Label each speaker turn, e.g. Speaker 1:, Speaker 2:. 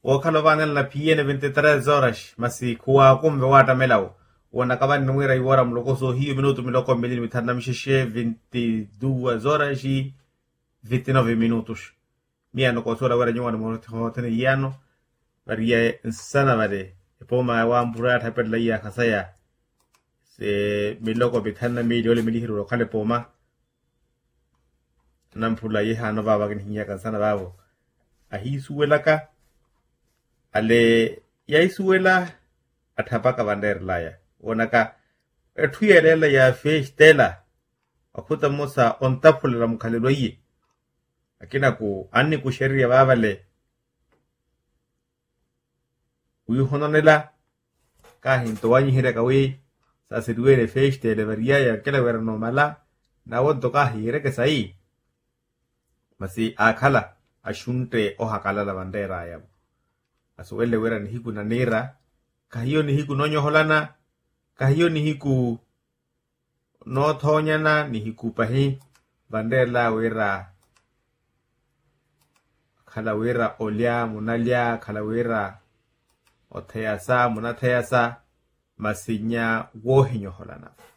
Speaker 1: o kalovan la piene 23 horas masi kuwa kumbe wata melao wana kabani nwira iwara mlokoso hiyo minuto miloko mbili mitana msheshe 22 horas e 29 minutos miano ko sola wara nywana mo hotene yano varia sana vale poma wa mbura ta pedla ya kasaya se miloko bitana milio le milihiro kale poma nampula ye hano baba gni kan sana babo ahi suwelaka ale ya suwela atapaka bander laya onaka ethuyelela ya festela akuta musa ontapula mkhalelo yi akina ku anni ku sheria babale uyuhononela ka hinto wani hira kawi sa siduere festele varia ya kela vera normala na wonto ka hire ke sai masi akhala ashunte ohakala la bandera ya asuele wera ni hiku na nera kahiyo ni hiku nonyo holana kahiyo ni hiku no thonyana ni hiku pahi bandera wera khala wera olya munalia khala wera otheyasa munatheyasa masinya wohinyo holana